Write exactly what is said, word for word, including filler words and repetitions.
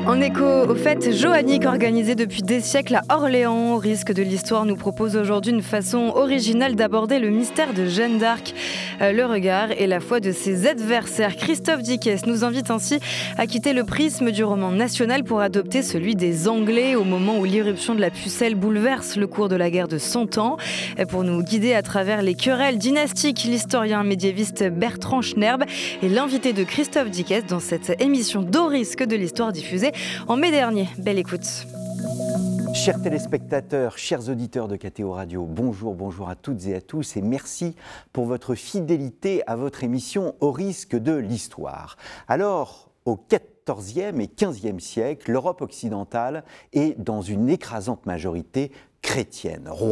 En écho aux fêtes joanniques organisées depuis des siècles à Orléans, Risque de l'Histoire nous propose aujourd'hui une façon originale d'aborder le mystère de Jeanne d'Arc. Euh, le regard et la foi de ses adversaires. Christophe Dickès nous invite ainsi à quitter le prisme du roman national pour adopter celui des Anglais au moment où l'irruption de la pucelle bouleverse le cours de la guerre de Cent Ans. Et pour nous guider à travers les querelles dynastiques, l'historien médiéviste Bertrand Schnerb est l'invité de Christophe Dickès dans cette émission d'Au Risque de l'Histoire diffusée en mai dernier. Belle écoute. Chers téléspectateurs, chers auditeurs de K T O Radio, bonjour, bonjour à toutes et à tous et merci pour votre fidélité à votre émission Au Risque de l'Histoire. Alors, au quatorzième et quinzième siècle, l'Europe occidentale est dans une écrasante majorité chrétienne.